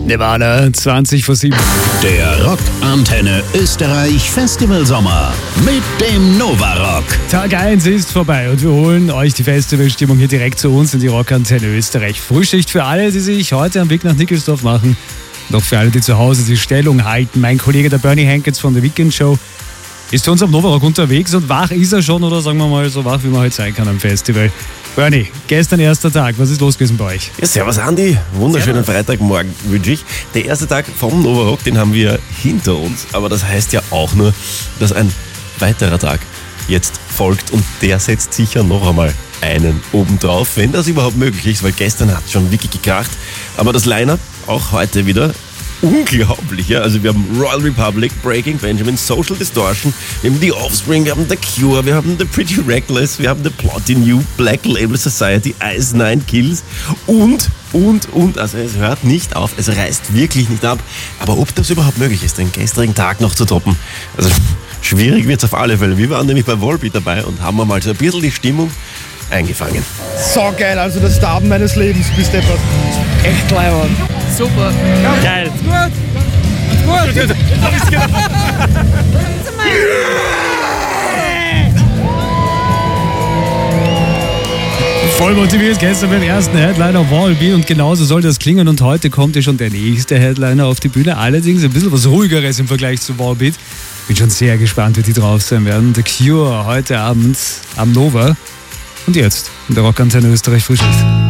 Nirvana, 20 vor 7. Der Rockantenne Österreich Festival Sommer mit dem Nova Rock. Tag 1 ist vorbei und wir holen euch die Festivalstimmung hier direkt zu uns in die Rockantenne Österreich. Frühschicht für alle, die sich heute am Weg nach Nickelsdorf machen. Und auch für alle, die zu Hause die Stellung halten. Mein Kollege, der Bernie Hankins von der Weekend Show, ist für uns am Nova Rock unterwegs und wach ist er schon, oder sagen wir mal so wach, wie man halt sein kann am Festival. Bernie, gestern erster Tag, was ist los gewesen bei euch? Ja, servus Andi, wunderschönen Freitagmorgen wünsche ich. Der erste Tag vom Nova Rock, den haben wir hinter uns, aber das heißt ja auch nur, dass ein weiterer Tag jetzt folgt und der setzt sicher noch einmal einen obendrauf, wenn das überhaupt möglich ist, weil gestern hat es schon wirklich gekracht, aber das Line-Up auch heute wieder unglaublich, ja. Also wir haben Royal Republic, Breaking Benjamin, Social Distortion, wir haben The Offspring, wir haben The Cure, wir haben The Pretty Reckless, wir haben The Plotty New, Black Label Society, Ice Nine Kills und, also es hört nicht auf, es reißt wirklich nicht ab. Aber ob das überhaupt möglich ist, den gestrigen Tag noch zu toppen, also schwierig wird es auf alle Fälle. Wir waren nämlich bei Volbeat dabei und haben mal so ein bisschen die Stimmung eingefangen. So geil, also das Abend meines Lebens, bis deppert. Echt leibend. Super. Ja, Geil. Gut. Voll motiviert gestern beim ersten Headliner Volbeat und genauso soll das klingen und heute kommt ja schon der nächste Headliner auf die Bühne. Allerdings ein bisschen was ruhigeres im Vergleich zu Volbeat. Bin schon sehr gespannt, wie die drauf sein werden. The Cure heute Abend am Nova. Und jetzt in der Rockantenne Österreich Frühschicht.